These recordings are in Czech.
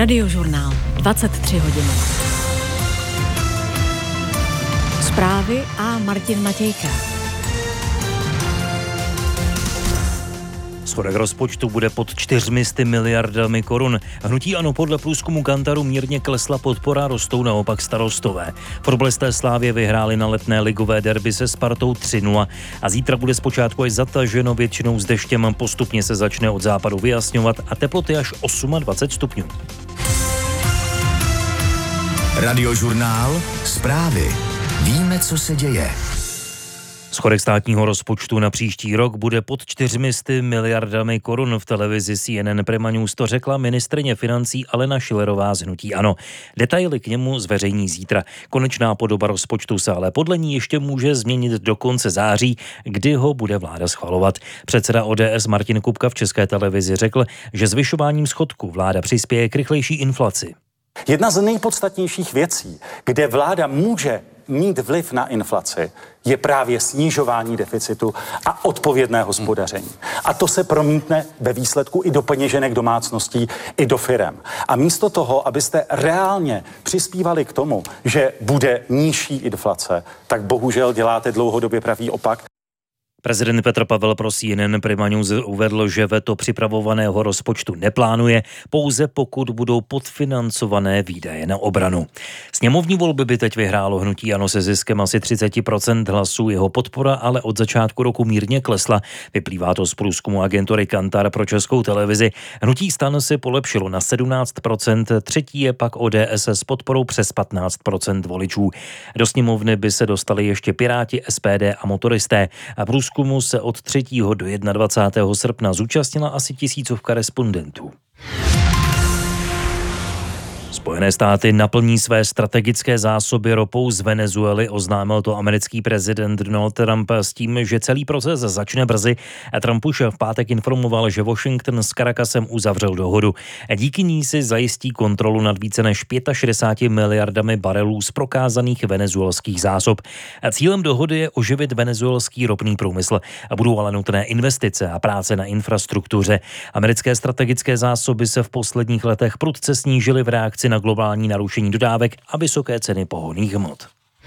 Radiožurnál 23 hodin. Zprávy a Martin Matějka. Schodek rozpočtu bude pod 400 miliardami korun. Hnutí ANO podle průzkumu Kantaru mírně klesla podpora, rostou naopak starostové. Fotbalisté Slávie vyhráli na letné ligové derby se Spartou 3-0 a zítra bude zpočátku až zataženo, většinou s deštěm, postupně se začne od západu vyjasňovat a teploty až 28 stupňů. Radiožurnál, zprávy. Víme, co se děje. Schodek státního rozpočtu na příští rok bude pod 400 miliardami korun. V televizi CNN Prima News to řekla ministryně financí Alena Schillerová z hnutí ANO. Detaily k němu zveřejní zítra. Konečná podoba rozpočtu se ale podle ní ještě může změnit do konce září, kdy ho bude vláda schvalovat. Předseda ODS Martin Kupka v České televizi řekl, že zvyšováním schodku vláda přispěje k rychlejší inflaci. Jedna z nejpodstatnějších věcí, kde vláda může mít vliv na inflaci, je právě snižování deficitu a odpovědné hospodaření. A to se promítne ve výsledku i do peněženek domácností, i do firem. A místo toho, abyste reálně přispívali k tomu, že bude nižší inflace, tak bohužel děláte dlouhodobě pravý opak. Prezident Petr Pavel pro CNN Prima News uvedl, že veto připravovaného rozpočtu neplánuje, pouze pokud budou podfinancované výdaje na obranu. Sněmovní volby by teď vyhrálo hnutí ANO se ziskem asi 30% hlasů, jeho podpora ale od začátku roku mírně klesla. Vyplývá to z průzkumu agentury Kantar pro Českou televizi. Hnutí STAN si polepšilo na 17%, třetí je pak ODS s podporou přes 15% voličů. Do sněmovny by se dostali ještě Piráti, SPD a motoristé. A průzkumu se od 3. do 21. srpna zúčastnila asi 1000 respondentů. Spojené státy naplní své strategické zásoby ropou z Venezuely, oznámil to americký prezident Donald Trump s tím, že celý proces začne brzy. Trump už v pátek informoval, že Washington s Caracasem uzavřel dohodu. Díky ní si zajistí kontrolu nad více než 65 miliardami barelů z prokázaných venezuelských zásob. Cílem dohody je oživit venezuelský ropný průmysl a budou ale nutné investice a práce na infrastruktuře. Americké strategické zásoby se v posledních letech prudce snížily v reakci na globální narušení dodávek a vysoké ceny pohonných hmot.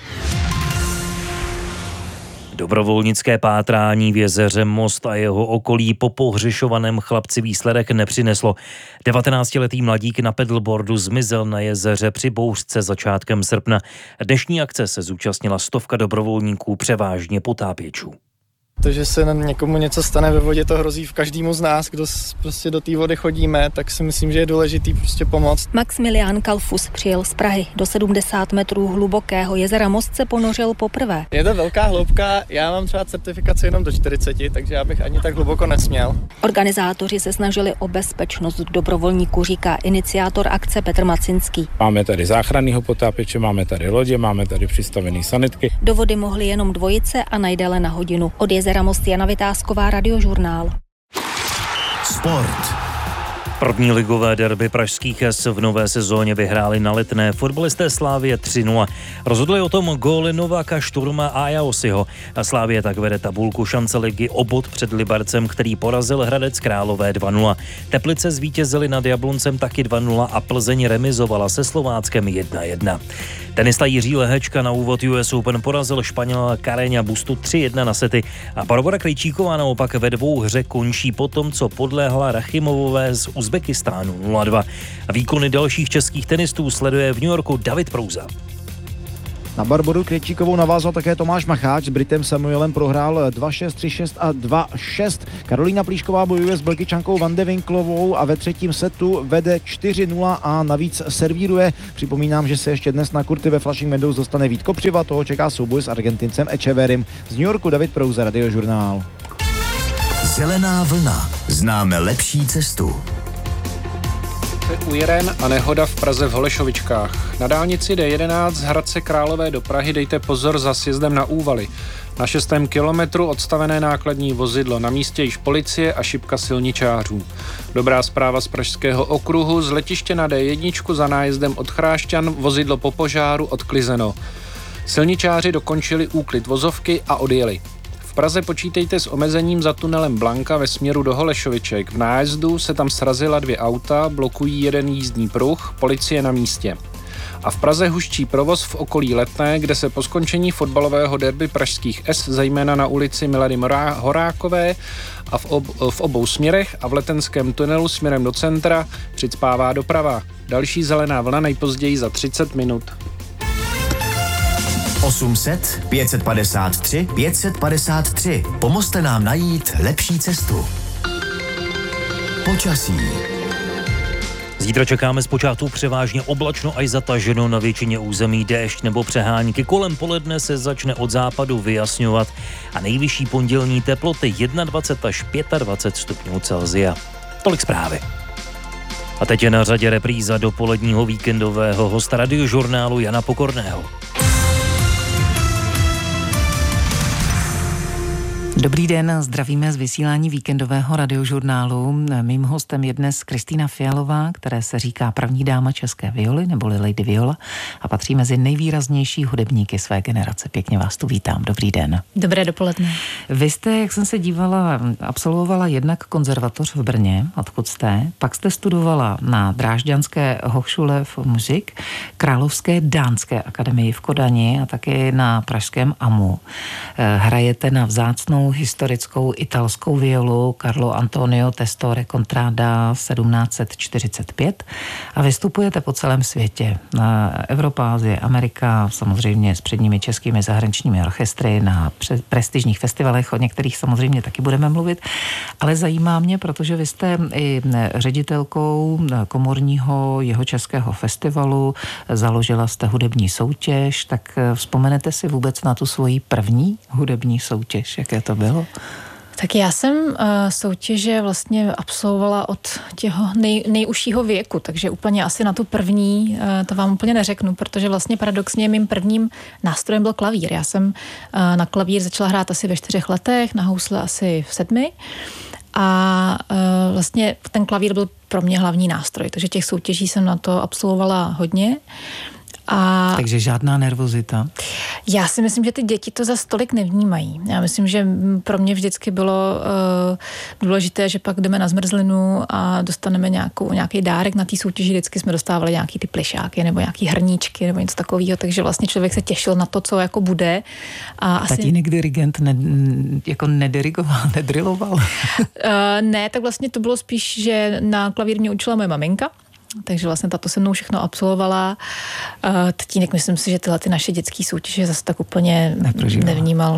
Dobrovolnické pátrání v jezeře Most a jeho okolí po pohřešovaném chlapci výsledek nepřineslo. 19-letý mladík na pedalboardu zmizel na jezeře při bouřce začátkem srpna. Dnešní akce se zúčastnila 100 dobrovolníků, převážně potápěčů. To, že se někomu něco stane ve vodě, to hrozí v každému z nás, kdo prostě do té vody chodíme, tak si myslím, že je důležitý prostě pomoct. Maximilián Kalfus přijel z Prahy. Do 70 metrů hlubokého jezera Most se ponořil poprvé. Je to velká hloubka, já mám třeba certifikaci jenom do 40, takže já bych ani tak hluboko nesměl. Organizátoři se snažili o bezpečnost dobrovolníků, říká iniciátor akce Petr Macinský. Máme tady záchranného potápěče, máme tady lodě, máme tady přistavené sanitky. Do vody mohly jenom dvojice a najdéle na hodinu. Od jezera Most Jana Vytázková, Radiožurnál. Sport. První ligové derby pražských S v nové sezóně vyhráli na Letné fotbalisté Slávie 3-0. Rozhodli o tom góly Nováka, Šturma a Ajaosiho. Slávie tak vede tabulku šance ligy o bod před Libercem, který porazil Hradec Králové 2-0. Teplice zvítězili nad Jabloncem taky 2-0 a Plzeň remizovala se Slováckem 1-1. Tenista Jiří Lehečka na úvod US Open porazil Španěla Carreña Bustu 3-1 na sety a Barbora Krejčíková naopak ve dvouhře končí po tom, co podléhla Rachimovové z Uzbekistánu 0-2. Výkony dalších českých tenistů sleduje v New Yorku David Prouza. Na Barboru Krejčíkovou navázal také Tomáš Macháč, s Britem Samuelem prohrál 2-6, 3-6 a 2-6. Karolína Plíšková bojuje s Belgičankou Van de Winklovou a ve třetím setu vede 4-0 a navíc servíruje. Připomínám, že se ještě dnes na kurty ve Flushing Meadows dostane Vít Kopřiva, toho čeká souboj s Argentincem Echeverrym. Z New Yorku David Prouza, Radiožurnál. Zelená vlna. Známe lepší cestu. Ujeren a nehoda v Praze v Holešovičkách. Na dálnici D11 z Hradce Králové do Prahy dejte pozor za sjezdem na Úvaly. Na 6. kilometru odstavené nákladní vozidlo, na místě již policie a šipka silničářů. Dobrá zpráva z Pražského okruhu, z letiště na D1 za nájezdem od Chrášťan vozidlo po požáru odklizeno. Silničáři dokončili úklid vozovky a odjeli. Praze počítejte s omezením za tunelem Blanka ve směru do Holešoviček. V nájezdu se tam srazila 2 auta, blokují jeden jízdní pruh, policie na místě. A v Praze huští provoz v okolí Letné, kde se po skončení fotbalového derby pražských S, zejména na ulici Milady Horákové a v obou směrech a v Letenském tunelu směrem do centra přicpává doprava. Další zelená vlna nejpozději za 30 minut. 800 553 553. Pomozte nám najít lepší cestu. Počasí. Zítra čekáme zpočátku převážně oblačno až zataženo, na většině území déšť nebo přehánky. Kolem poledne se začne od západu vyjasňovat a nejvyšší pondělní teploty 21 až 25 stupňů Celsia. Tolik zprávy. A teď je na řadě repríza dopoledního víkendového hosta Radiožurnálu Jana Pokorného. Dobrý den, zdravíme z vysílání víkendového Radiožurnálu. Mým hostem je dnes Kristýna Fialová, které se říká první dáma české violy, neboli Lady Viola, a patří mezi nejvýraznější hudebníky své generace. Pěkně vás tu vítám. Dobrý den. Dobré dopoledne. Vy jste, jak jsem se dívala, absolvovala jednak konzervatoř v Brně, odkud jste, pak jste studovala na Drážďanské Hochschule für Musik, Královské dánské akademii v Kodani a také na pražském AMU. Hrajete na vzácnou historickou italskou violu Carlo Antonio Testore Contrada 1745 a vystupujete po celém světě. Evropa, Asie, Amerika, samozřejmě s předními českými zahraničními orchestry, na prestižních festivalech, o některých samozřejmě taky budeme mluvit, ale zajímá mě, protože vy jste i ředitelkou komorního jihočeského festivalu, založila jste hudební soutěž, tak vzpomenete si vůbec na tu svoji první hudební soutěž, jaké to bylo? Tak já jsem soutěže vlastně absolvovala od těho nejužšího věku, takže úplně asi na tu první, to vám úplně neřeknu, protože vlastně paradoxně mým prvním nástrojem byl klavír. Já jsem na klavír začala hrát asi ve 4 letech, na housle asi v 7. A vlastně ten klavír byl pro mě hlavní nástroj, takže těch soutěží jsem na to absolvovala hodně. Takže žádná nervozita? Já si myslím, že ty děti to za tolik nevnímají. Já myslím, že pro mě vždycky bylo důležité, že pak jdeme na zmrzlinu a dostaneme nějaký dárek. Na té soutěži vždycky jsme dostávali nějaký ty plišáky nebo nějaký hrníčky nebo něco takového, takže vlastně člověk se těšil na to, co jako bude. A tatínek dirigent jako nedirigoval, nedriloval? Ne, tak vlastně to bylo spíš, že na klavír mě učila moje maminka. Takže vlastně tato se mnou všechno absolvovala. Tatínek, myslím si, že tyhle ty naše dětské soutěže zase tak úplně neprožíval.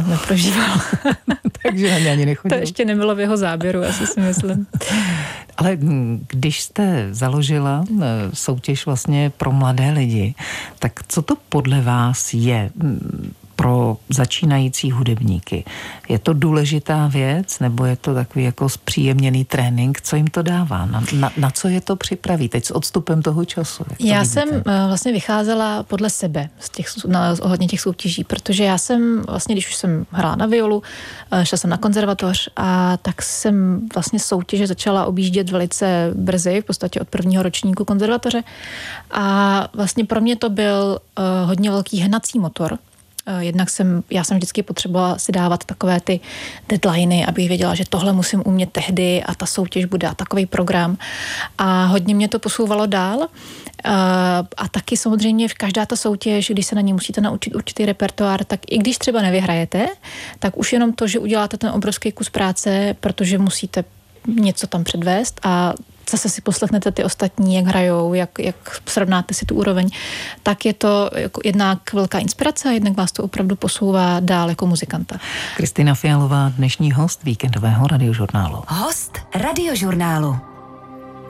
Takže na ně ani nechodil. To ještě nebylo v jeho záběru, asi si myslím. Ale když jste založila soutěž vlastně pro mladé lidi, tak co to podle vás je pro začínající hudebníky? Je to důležitá věc, nebo je to takový jako zpříjemněný trénink? Co jim to dává? Na co je to připraví teď s odstupem toho času? Já jsem vlastně vycházela podle sebe ohledně těch soutěží, protože já jsem vlastně, když už jsem hrála na violu, šla jsem na konzervatoř a tak jsem vlastně soutěže začala objíždět velice brzy, v podstatě od 1. ročníku konzervatoře. A vlastně pro mě to byl hodně velký hnací motor. Jednak já jsem vždycky potřebovala si dávat takové ty deadliny, abych věděla, že tohle musím umět tehdy a ta soutěž bude a takový program. A hodně mě to posouvalo dál. A taky samozřejmě každá ta soutěž, když se na ní musíte naučit určitý repertoár, tak i když třeba nevyhrajete, tak už jenom to, že uděláte ten obrovský kus práce, protože musíte něco tam předvést a zase si poslechnete ty ostatní, jak hrajou, jak srovnáte si tu úroveň, tak je to jednak velká inspirace a jednak vás to opravdu posouvá dál jako muzikanta. Kristýna Fialová, dnešní host víkendového Radiožurnálu. Host Radiožurnálu.